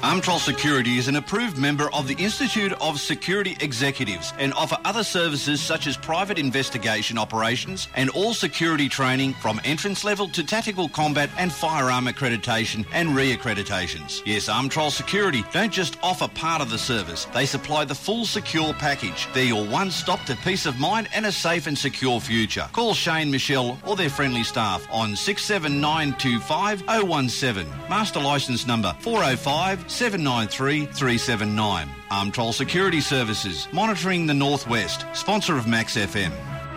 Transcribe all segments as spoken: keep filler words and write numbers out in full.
Armtrol Security is an approved member of the Institute of Security Executives and offer other services such as private investigation operations and all security training from entrance level to tactical combat and firearm accreditation and re-accreditations. Yes, Armtrol Security don't just offer part of the service, they supply the full secure package. They're your one-stop to peace of mind and a safe and secure future. Call Shane, Michelle or their friendly staff on six seven nine two five oh one seven. Master licence number four oh five seven nine three three seven nine. Armtrol Security Services, monitoring the Northwest, sponsor of Max F M.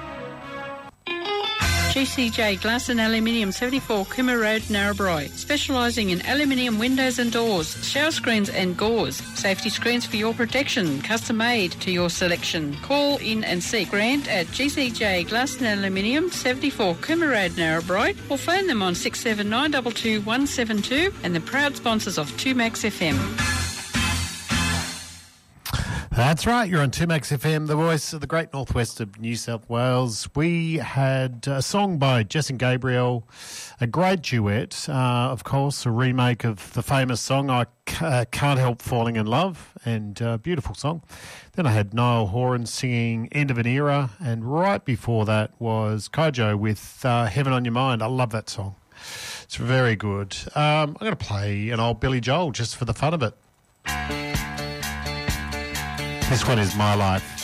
G C J Glass and Aluminium, seventy-four Cooma Road, Narrabri, specialising in aluminium windows and doors, shower screens and gauze, safety screens for your protection, custom made to your selection. Call in and see Grant at G C J Glass and Aluminium, seventy-four Cooma Road, Narrabri, or phone them on six seven nine two two one seven two, and the proud sponsors of two Max F M. That's right, you're on two Max F M, the voice of the great northwest of New South Wales. We had a song by Jess and Gabriel, a great duet, uh, of course, a remake of the famous song I C- uh, Can't Help Falling in Love, and a beautiful song. Then I had Niall Horan singing End of an Era, and right before that was Kojo with uh, Heaven on Your Mind. I love that song. It's very good. Um, I'm going to play an old Billy Joel just for the fun of it. This one is My Life.